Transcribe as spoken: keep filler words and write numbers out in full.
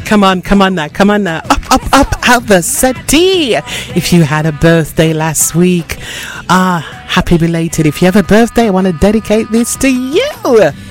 come on, come on now, come on now. Up, up, up out the settee. If you had a birthday last week, ah, happy belated. If you have a birthday, I want to dedicate this to you.